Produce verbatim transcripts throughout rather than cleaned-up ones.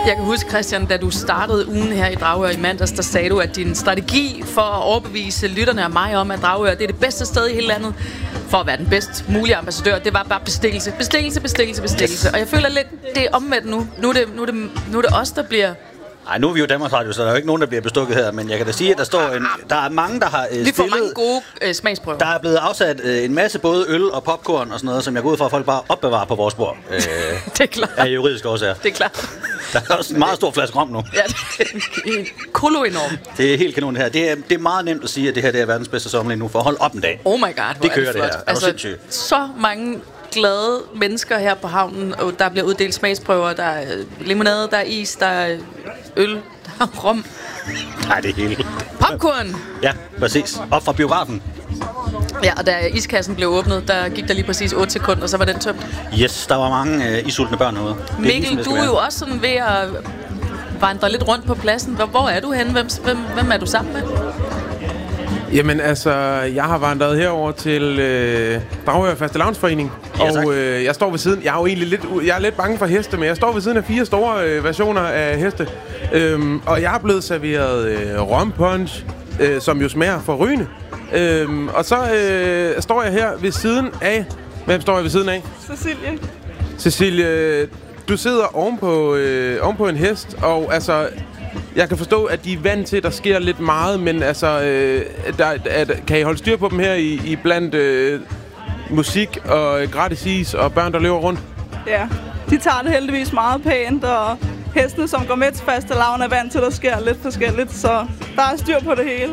Jeg kan huske, Christian, da du startede ugen her i Dragør i mandags, der sagde du, at din strategi for at overbevise lytterne og mig om, at Dragør det er det bedste sted i hele landet, for at være den bedst mulige ambassadør, det var bare bestikkelse. Bestikkelse, bestikkelse, bestikkelse. Yes. Og jeg føler lidt, det er omvendt nu. Nu er det, nu er det, nu er det os, der bliver... Nej, nu er vi jo Danmarks Radio, så der er jo ikke nogen, der bliver bestukket her, men jeg kan da sige, at der står en, der er mange, der har øh, Vi får stillet, mange gode øh, smagsprøver. Der er blevet afsat øh, en masse både øl og popcorn og sådan noget, som jeg går ud fra, at folk bare opbevarer på vores bord. Øh, det er klart. Af juridiske årsager. Det er klart. Der er også en meget stor flaske rom nu. Ja, det er kolo enorm. Det er helt kanon det her. Det er, det er meget nemt at sige, at det her det er verdens bedste sommer lige nu, for at holde op en dag. Oh my god, det kører det, det her. Er altså, så mange glade mennesker her på havnen, og der bliver uddelt smagsprøver, der er limonade, der er is, der er øl, der er rom. Nej, det er hele. Popcorn! Ja, præcis. Op fra biografen. Ja, og da iskassen blev åbnet, der gik der lige præcis otte sekunder, og så var den tømt. Yes, der var mange øh, isultne børn herude. Mikkel, du er jo også sådan ved at vandre lidt rundt på pladsen. Hvor, hvor er du henne? Hvem, hvem, hvem er du sammen med? Jamen altså, jeg har vandret herover til øh, Dragør Fastelavnsforening, ja, og øh, jeg står ved siden. Jeg er jo egentlig lidt, jeg er lidt bange for heste, men jeg står ved siden af fire store øh, versioner af heste, øhm, og jeg er blevet serveret øh, rompunch, øh, som jo smager forrygende. Øhm, og så øh, står jeg her ved siden af. Hvem står jeg ved siden af? Cecilie. Cecilie, du sidder ovenpå, øh, ovenpå en hest, og altså... Jeg kan forstå, at de er vant til, at der sker lidt meget, men altså, øh, der, at, kan I holde styr på dem her i, i blandt øh, musik og gratis is og børn, der løber rundt? Ja, de tager det heldigvis meget pænt, og hestene, som går med til fastelavn, er vant til, at der sker lidt forskelligt, så der er styr på det hele.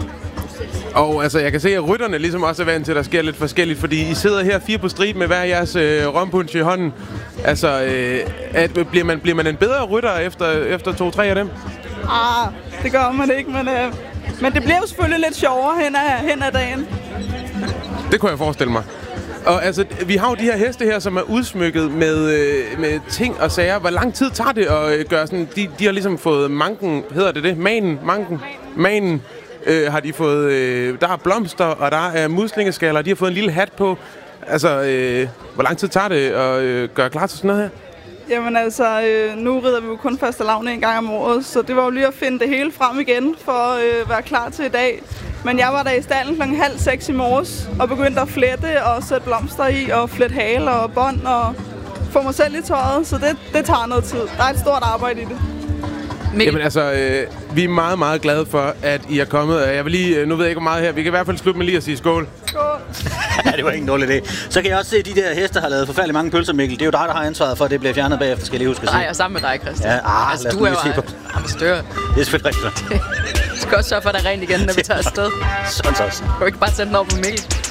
Og altså, jeg kan se, at rytterne ligesom også er vant til, at der sker lidt forskelligt, fordi I sidder her fire på stribe med hver jeres øh, rompunch i hånden. Altså, øh, at, bliver, man, bliver man en bedre rytter efter, efter to-tre af dem? Ah, det gør man ikke, men, øh, men det bliver jo selvfølgelig lidt sjovere hen ad, hen ad dagen. Det kunne jeg forestille mig. Og altså, vi har jo de her heste her, som er udsmykket med, øh, med ting og sager. Hvor lang tid tager det at øh, gøre sådan? De, de har ligesom fået manken, hedder det det? Manen, manken, manen. Øh, har de fået, øh, der er blomster, og der er muslingeskaller, og de har fået en lille hat på. Altså, øh, hvor lang tid tager det at øh, gøre klar til sådan noget her? Jamen altså, øh, nu rider vi jo kun fastelavn en gang om året, så det var jo lige at finde det hele frem igen for at øh, være klar til i dag. Men jeg var der i stallen klokken halv seks i morges og begyndte at flette og sætte blomster i og flette hale og bånd og få mig selv i tøjet, så det, det tager noget tid. Der er et stort arbejde i det. Mikkel. Jamen altså, øh, vi er meget, meget glade for, at I er kommet. Jeg vil lige, nu ved jeg ikke hvor meget her, vi kan i hvert fald slutte med lige at sige skål. Skål. Ja, det var ikke en dårlig idé. Så kan jeg også se, at de der heste har lavet forfærdelig mange pølser, Mikkel. Det er jo dig, der har ansvaret for, at det bliver fjernet bagefter, skal jeg lige huske at sige. Nej, og sammen med dig, Christian. Ja, ah, altså, du er jo ambassadør. Det er selvfølgelig rigtigt. Du skal også sørge for, at der er rent igen, når vi tager afsted. Sådan så. Du kan ikke bare sætte den over på Mikkel.